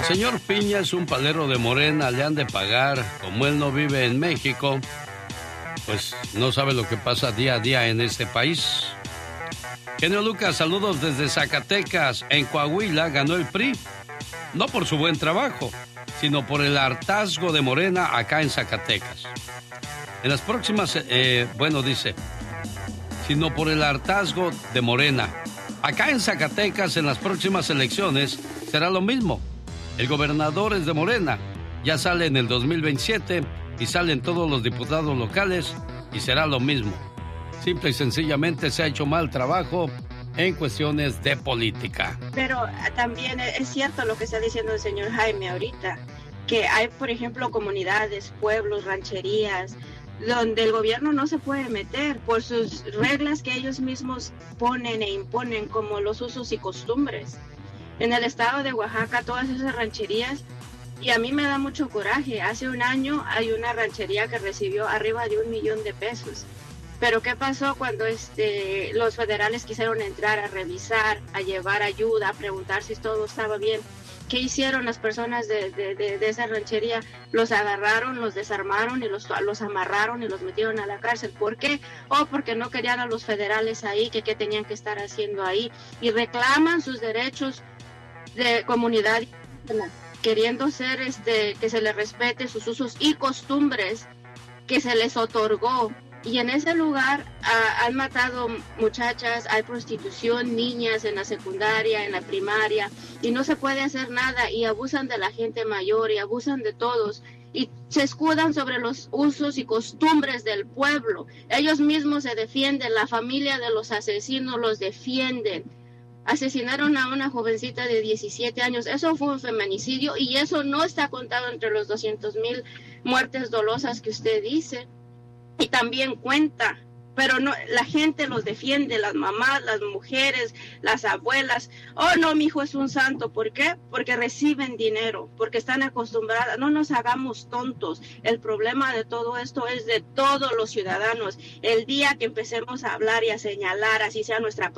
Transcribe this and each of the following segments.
señor Piña es un palero de Morena, le han de pagar. Como él no vive en México, pues no sabe lo que pasa día a día en este país. Genio Lucas, saludos desde Zacatecas. En Coahuila ganó el PRI, no por su buen trabajo, sino por el hartazgo de Morena acá en Zacatecas. En las próximas, dice, sino por el hartazgo de Morena. Acá en Zacatecas, en las próximas elecciones, será lo mismo. El gobernador es de Morena, ya sale en el 2027 y salen todos los diputados locales y será lo mismo. Simple y sencillamente se ha hecho mal trabajo en cuestiones de política. Pero también es cierto lo que está diciendo el señor Jaime ahorita, que hay, por ejemplo, comunidades, pueblos, rancherías, donde el gobierno no se puede meter por sus reglas que ellos mismos ponen e imponen, como los usos y costumbres. En el estado de Oaxaca, todas esas rancherías, y a mí me da mucho coraje. Hace un año hay una ranchería que recibió arriba de 1 millón de pesos. Pero ¿qué pasó cuando los federales quisieron entrar a revisar, a llevar ayuda, a preguntar si todo estaba bien? ¿Qué hicieron las personas de esa ranchería? Los agarraron, los desarmaron y los amarraron y los metieron a la cárcel. ¿Por qué? Porque no querían a los federales ahí, que qué tenían que estar haciendo ahí. Y reclaman sus derechos de comunidad, queriendo ser que se les respete sus usos y costumbres que se les otorgó. Y en ese lugar han matado muchachas, hay prostitución, niñas en la secundaria, en la primaria, y no se puede hacer nada, y abusan de la gente mayor y abusan de todos, y se escudan sobre los usos y costumbres del pueblo. Ellos mismos se defienden, la familia de los asesinos los defienden. Asesinaron a una jovencita de 17 años, eso fue un feminicidio, y eso no está contado entre los 200,000 muertes dolosas que usted dice. Y también cuenta, pero no, la gente los defiende, las mamás, las mujeres, las abuelas. Oh, no, mi hijo es un santo. ¿Por qué? Porque reciben dinero, porque están acostumbradas. No nos hagamos tontos. El problema de todo esto es de todos los ciudadanos. El día que empecemos a hablar y a señalar, así sea nuestra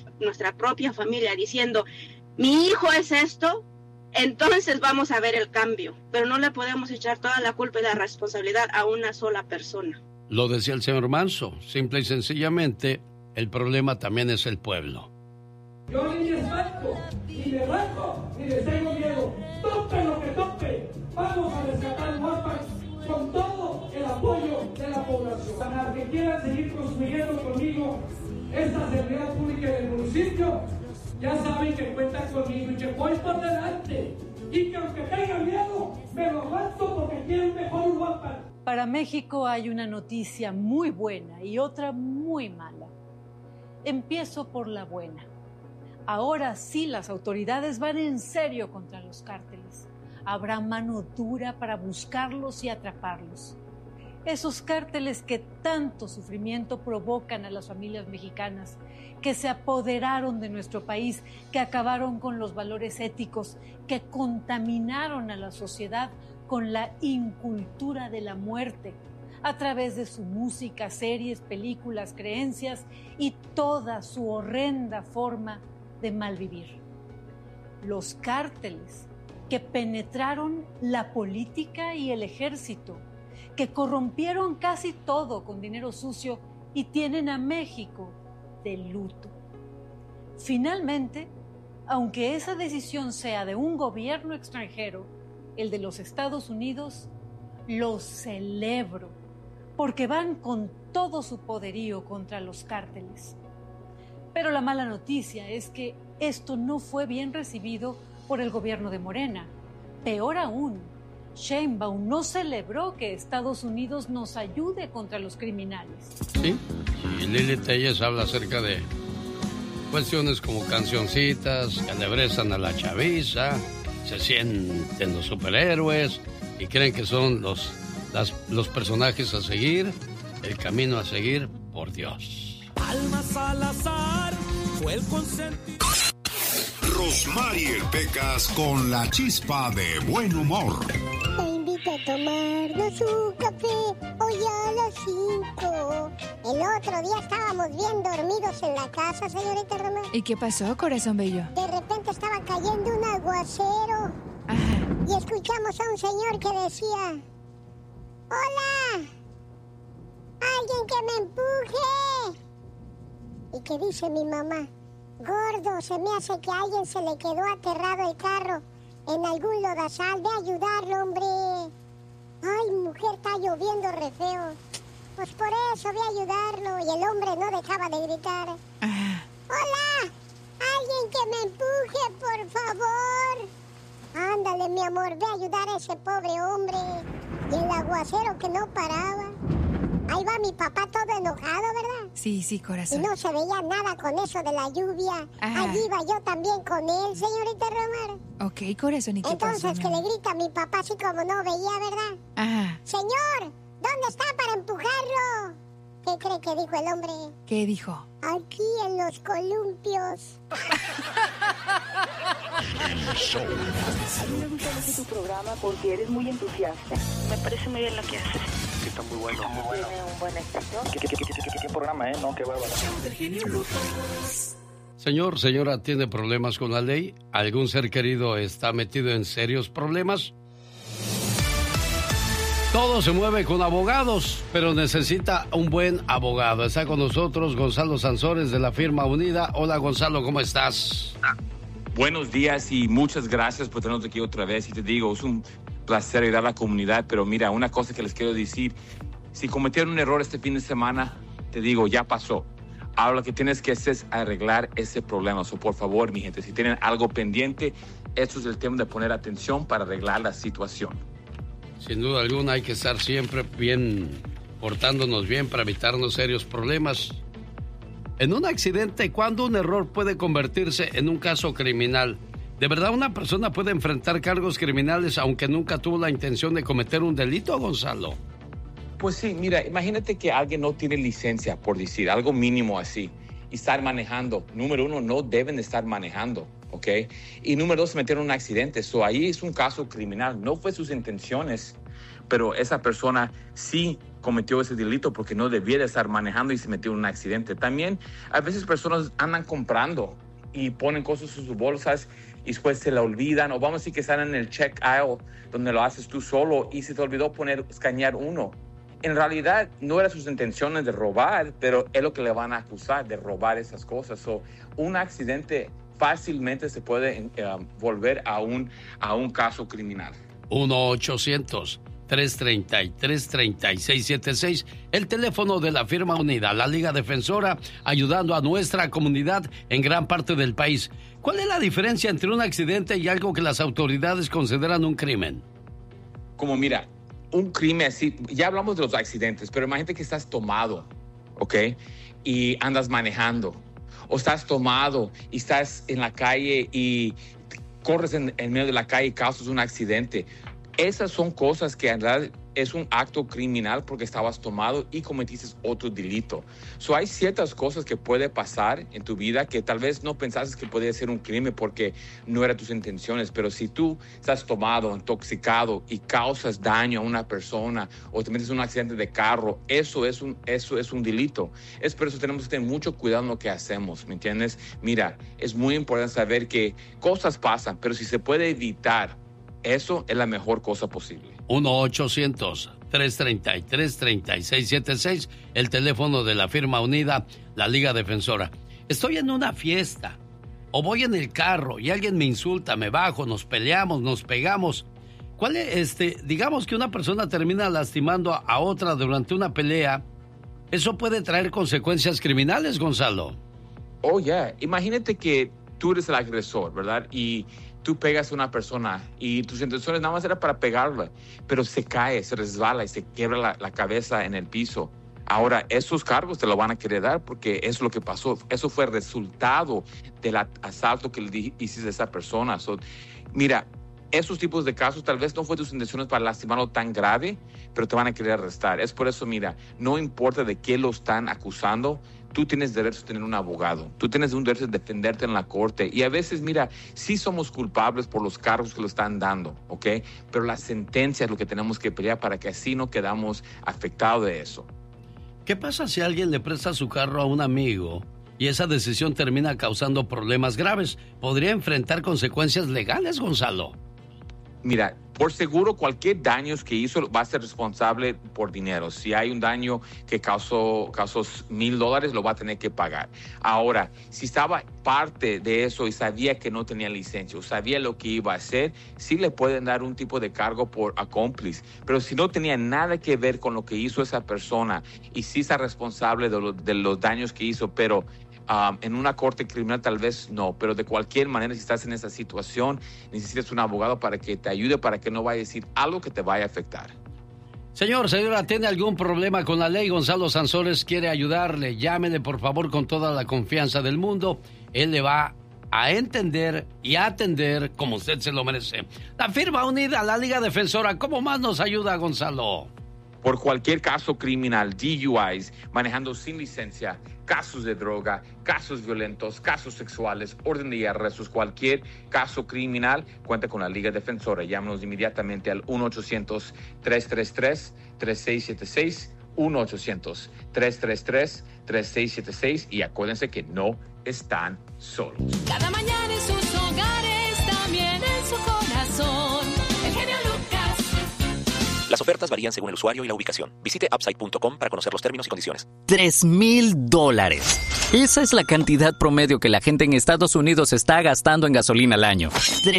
propia familia, diciendo, mi hijo es esto, entonces vamos a ver el cambio. Pero no le podemos echar toda la culpa y la responsabilidad a una sola persona. Lo decía el señor Manso, simple y sencillamente, el problema también es el pueblo. Yo ni les falto, ni les rajo, ni les tengo miedo. Tope lo que tope, vamos a rescatar el Huapan con todo el apoyo de la población. Para que quieran seguir construyendo conmigo esta seguridad pública del municipio, ya saben que cuentan conmigo y que voy por delante. Y que aunque tengan miedo, me lo aguanto porque quieren mejor Huapan. Para México hay una noticia muy buena y otra muy mala. Empiezo por la buena. Ahora sí las autoridades van en serio contra los cárteles. Habrá mano dura para buscarlos y atraparlos. Esos cárteles que tanto sufrimiento provocan a las familias mexicanas, que se apoderaron de nuestro país, que acabaron con los valores éticos, que contaminaron a la sociedad con la incultura de la muerte, a través de su música, series, películas, creencias y toda su horrenda forma de malvivir. Los cárteles que penetraron la política y el ejército, que corrompieron casi todo con dinero sucio y tienen a México de luto. Finalmente, aunque esa decisión sea de un gobierno extranjero, el de los Estados Unidos, lo celebro, porque van con todo su poderío contra los cárteles. Pero la mala noticia es que esto no fue bien recibido por el gobierno de Morena. Peor aún, Sheinbaum no celebró que Estados Unidos nos ayude contra los criminales. Sí, y Lili Telles habla acerca de cuestiones como cancioncitas que alebrezan a la chaviza, se sienten los superhéroes y creen que son los personajes a seguir, el camino a seguir, por Dios. Alma Salazar fue el consentido. Rosmarie Pecas con la chispa de buen humor. Te invito a tomarnos un café hoy a las 5. El otro día estábamos bien dormidos en la casa, señorita Román. ¿Y qué pasó, corazón bello? De repente estaba cayendo un aguacero. Ajá. escuchamos a un señor que decía: ¡Hola! ¡Alguien que me empuje! Y que dice mi mamá: Gordo, se me hace que a alguien se le quedó aterrado el carro en algún lodazal. Ve a ayudarlo, hombre. Ay, mujer, está lloviendo re feo. Pues por eso ve a ayudarlo. Y el hombre no dejaba de gritar: ¡Hola! ¡Alguien que me empuje, por favor! Ándale, mi amor, ve a ayudar a ese pobre hombre. Y el aguacero que no paraba. Ahí va mi papá todo enojado, ¿verdad? Sí, corazón. Y no se veía nada con eso de la lluvia. Allí iba yo también con él, señorita Romar. Ok, corazón, ¿y qué pasó? Entonces que le grita a mi papá así como no veía, ¿verdad? Ajá. Señor, ¿dónde está para empujarlo? ¿Qué cree que dijo el hombre? ¿Qué dijo? Aquí en los columpios. A mí me gusta mucho tu programa porque eres muy entusiasta. Me parece muy bien lo que haces. Que está muy bueno. Tiene un buen éxito. ¿Qué programa, no? Qué bárbaro. Señor, señora, ¿tiene problemas con la ley? ¿Algún ser querido está metido en serios problemas? Todo se mueve con abogados, pero necesita un buen abogado. Está con nosotros Gonzalo Sansores de la firma Unida. Hola, Gonzalo, ¿cómo estás? Buenos días y muchas gracias por tenernos aquí otra vez. Y te digo, es un placer ayudar a la comunidad, pero mira, una cosa que les quiero decir: si cometieron un error este fin de semana, te digo, ya pasó. Ahora lo que tienes que hacer es arreglar ese problema. So, por favor, mi gente, si tienen algo pendiente, esto es el tema de poner atención para arreglar la situación. Sin duda alguna hay que estar siempre bien, portándonos bien para evitarnos serios problemas. En un accidente, ¿cuándo un error puede convertirse en un caso criminal? ¿De verdad una persona puede enfrentar cargos criminales aunque nunca tuvo la intención de cometer un delito, Gonzalo? Pues sí, mira, imagínate que alguien no tiene licencia, por decir, algo mínimo así, y estar manejando. Número uno, no deben de estar manejando, ¿ok? Y número dos, se metieron en un accidente. So, ahí es un caso criminal. No fue sus intenciones, pero esa persona sí cometió ese delito porque no debía de estar manejando y se metió en un accidente. También, a veces personas andan comprando y ponen cosas en sus bolsas y después se la olvidan, o vamos a decir que están en el check aisle donde lo haces tú solo y se te olvidó escanear uno. En realidad no eran sus intenciones de robar, pero es lo que le van a acusar, de robar esas cosas. So, un accidente fácilmente se puede volver a un caso criminal. 1-800-333-3676, el teléfono de la firma Unida, la Liga Defensora, ayudando a nuestra comunidad en gran parte del país. ¿Cuál es la diferencia entre un accidente y algo que las autoridades consideran un crimen? Como mira, un crimen así, ya hablamos de los accidentes, pero imagínate que estás tomado, ¿ok? Y andas manejando, o estás tomado y estás en la calle y corres en medio de la calle y causas un accidente. Esas son cosas que en realidad es un acto criminal porque estabas tomado y cometiste otro delito. So, hay ciertas cosas que puede pasar en tu vida que tal vez no pensaste que podía ser un crimen porque no eran tus intenciones, pero si tú estás tomado, intoxicado y causas daño a una persona o te metes en un accidente de carro, eso es un delito. Es por eso tenemos que tener mucho cuidado en lo que hacemos, ¿me entiendes? Mira, es muy importante saber que cosas pasan, pero si se puede evitar, eso es la mejor cosa posible. 1-800-333-3676, el teléfono de la firma Unida, la Liga Defensora. Estoy en una fiesta o voy en el carro y alguien me insulta, me bajo, nos peleamos, nos pegamos. ¿Cuál es digamos que una persona termina lastimando a otra durante una pelea? ¿Eso puede traer consecuencias criminales, Gonzalo? Oh, yeah. Imagínate que tú eres el agresor, ¿verdad? Y tú pegas a una persona y tus intenciones nada más era para pegarla, pero se cae, se resbala y se quiebra la cabeza en el piso. Ahora, esos cargos te lo van a querer dar porque eso es lo que pasó. Eso fue el resultado del asalto que le hiciste a esa persona. So, mira, esos tipos de casos tal vez no fue tus intenciones para lastimarlo tan grave, pero te van a querer arrestar. Es por eso, mira, no importa de qué lo están acusando, tú tienes derecho a tener un abogado. Tú tienes un derecho a defenderte en la corte. Y a veces, mira, sí somos culpables por los cargos que lo están dando, ¿ok? Pero la sentencia es lo que tenemos que pelear para que así no quedamos afectados de eso. ¿Qué pasa si alguien le presta su carro a un amigo y esa decisión termina causando problemas graves? ¿Podría enfrentar consecuencias legales, Gonzalo? Mira, por seguro, cualquier daño que hizo va a ser responsable por dinero. Si hay un daño que causó $1,000, lo va a tener que pagar. Ahora, si estaba parte de eso y sabía que no tenía licencia o sabía lo que iba a hacer, sí le pueden dar un tipo de cargo por accomplice. Pero si no tenía nada que ver con lo que hizo esa persona y sí está responsable de los daños que hizo, pero en una corte criminal tal vez no, pero de cualquier manera, si estás en esa situación, necesitas un abogado para que te ayude, para que no vaya a decir algo que te vaya a afectar. Señora, ¿tiene algún problema con la ley? Gonzalo Sanzones quiere ayudarle. Llámele, por favor, con toda la confianza del mundo. Él le va a entender y a atender como usted se lo merece. La firma unida a la Liga Defensora. ¿Cómo más nos ayuda, Gonzalo? Por cualquier caso criminal, DUIs, manejando sin licencia, casos de droga, casos violentos, casos sexuales, orden de arrestos, cualquier caso criminal, cuenta con la Liga Defensora. Llámenos inmediatamente al 1-800-333-3676, 1-800-333-3676 y acuérdense que no están solos. Cada mañana en sus hogares, también en su corazón. El genio Lucas. Las ofertas varían según el usuario y la ubicación. Visite Upside.com para conocer los términos y condiciones. $3,000. Esa es la cantidad promedio que la gente en Estados Unidos está gastando en gasolina al año.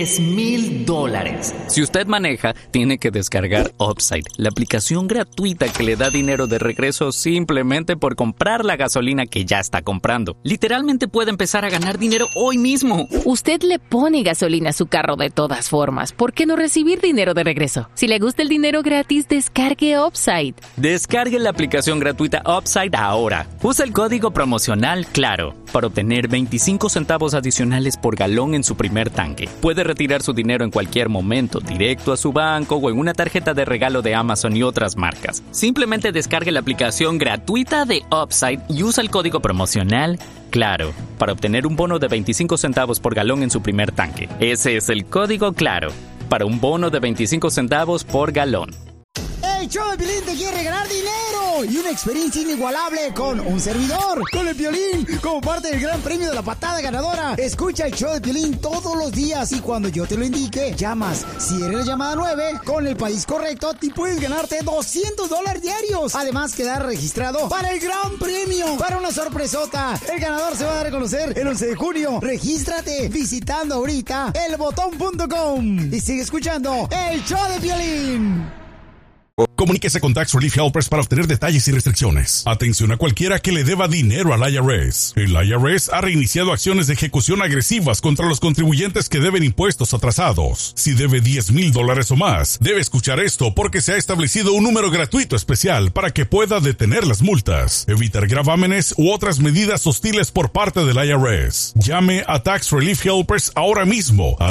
$3,000. Si usted maneja, tiene que descargar Upside, la aplicación gratuita que le da dinero de regreso simplemente por comprar la gasolina que ya está comprando. Literalmente puede empezar a ganar dinero hoy mismo. Usted le pone gasolina a su carro de todas formas. ¿Por qué no recibir dinero de regreso? Si le gusta el dinero gratis, descargue Upside. Descargue la aplicación gratuita Upside ahora. Usa el código promocional CLARO para obtener 25 centavos adicionales por galón en su primer tanque. Puede retirar su dinero en cualquier momento, directo a su banco o en una tarjeta de regalo de Amazon y otras marcas. Simplemente descargue la aplicación gratuita de Upside y usa el código promocional CLARO para obtener un bono de 25 centavos por galón en su primer tanque. Ese es el código CLARO para un bono de 25 centavos por galón. El show de Piolín te quiere regalar dinero y una experiencia inigualable con un servidor, con el Piolín, como parte del gran premio de la patada ganadora. Escucha el show de Piolín todos los días y cuando yo te lo indique, llamas. Si eres la llamada 9, con el país correcto, te puedes ganarte $200 diarios. Además, quedar registrado para el gran premio, para una sorpresota. El ganador se va a dar a conocer el 11 de junio. Regístrate visitando ahorita elbotón.com y sigue escuchando el show de Piolín. Comuníquese con Tax Relief Helpers para obtener detalles y restricciones. Atención a cualquiera que le deba dinero al IRS. El IRS ha reiniciado acciones de ejecución agresivas contra los contribuyentes que deben impuestos atrasados. Si debe $10,000 o más, debe escuchar esto porque se ha establecido un número gratuito especial para que pueda detener las multas, evitar gravámenes u otras medidas hostiles por parte del IRS. Llame a Tax Relief Helpers ahora mismo al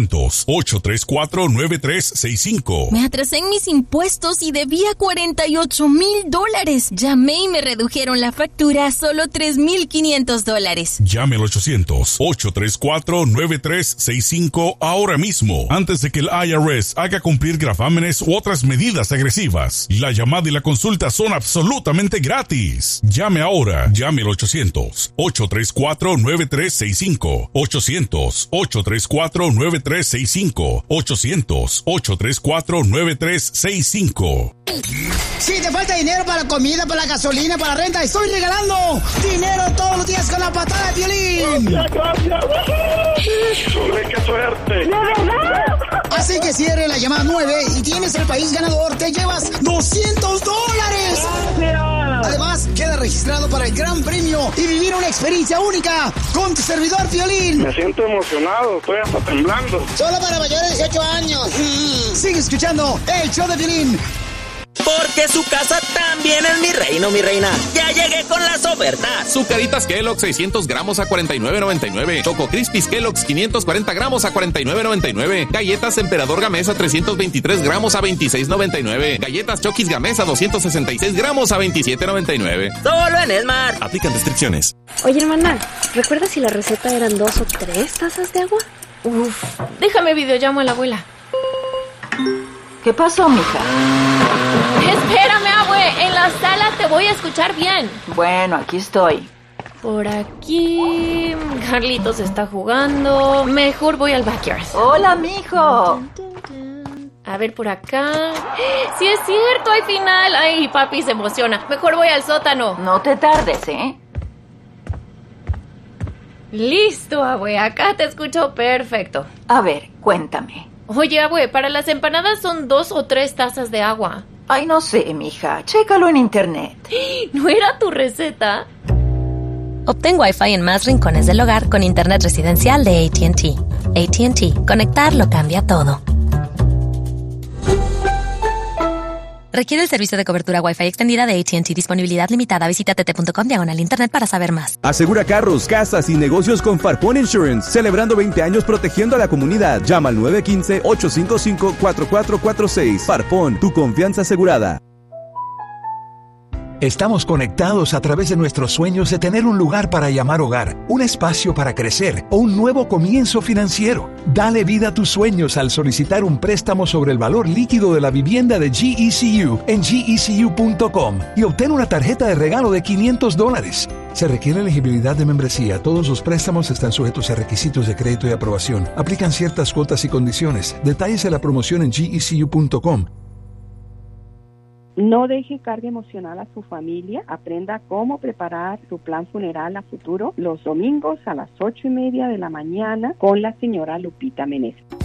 800-834-9365. Me atrasé en mis impuestos y debía $48,000. Llamé y me redujeron la factura a solo $3,500. Llame al 800-834-9365 ahora mismo, antes de que el IRS haga cumplir gravámenes u otras medidas agresivas. La llamada y la consulta son absolutamente gratis. Llame ahora. Llame al 800-834-9365. 800-834-9365. 800-834-9365. Si te falta dinero para la comida, para la gasolina, para la renta, estoy regalando dinero todos los días con la patada de Piolín. ¡Gracias! ¡Qué suerte! ¡De verdad! Así que si eres la llamada 9 y tienes el país ganador, te llevas $200. ¡Gracias! Además, queda registrado para el gran premio y vivir una experiencia única con tu servidor Piolín. Me siento emocionado, estoy hasta temblando. Solo para mayores de 18 años. Sigue escuchando el show de Piolín. Porque su casa también es mi reino, mi reina. Ya llegué con las ofertas. Zucaritas Kellogg's 600 gramos a $49.99. Choco Crispies Kellogg's 540 gramos a $49.99. Galletas Emperador Gamesa 323 gramos a $26.99. Galletas Chokis Gamesa 266 gramos a $27.99. Solo en Esmar. Aplican restricciones. Oye, hermana, ¿recuerdas si la receta eran 2 o 3 tazas de agua? Uf, déjame videollamo a la abuela. ¿Qué pasó, mija? Espérame, abue, en la sala te voy a escuchar bien. Bueno, aquí estoy. Por aquí... Carlitos está jugando. Mejor voy al backyard. Hola, mijo. A ver, por acá. ¡Sí es cierto! ¡Hay final! ¡Ay, papi se emociona! Mejor voy al sótano. No te tardes, ¿eh? Listo, abue. Acá te escucho perfecto. A ver, cuéntame. Oye, abue, para las empanadas son 2 o 3 tazas de agua. Ay, no sé, mija. Chécalo en internet. ¿No era tu receta? Obtén Wi-Fi en más rincones del hogar con internet residencial de AT&T. AT&T. Conectar lo cambia todo. Requiere el servicio de cobertura Wi-Fi extendida de AT&T. Disponibilidad limitada. Visita tt.com/internet para saber más. Asegura carros, casas y negocios con Farpon Insurance. Celebrando 20 años protegiendo a la comunidad. Llama al 915-855-4446. Farpon, tu confianza asegurada. Estamos conectados a través de nuestros sueños de tener un lugar para llamar hogar, un espacio para crecer o un nuevo comienzo financiero. Dale vida a tus sueños al solicitar un préstamo sobre el valor líquido de la vivienda de GECU en gecu.com y obtén una tarjeta de regalo de $500. Se requiere elegibilidad de membresía. Todos los préstamos están sujetos a requisitos de crédito y aprobación. Aplican ciertas cuotas y condiciones. Detalles de la promoción en gecu.com. No deje carga emocional a su familia. Aprenda cómo preparar su plan funeral a futuro los domingos a las 8:30 de la mañana con la señora Lupita Meneses.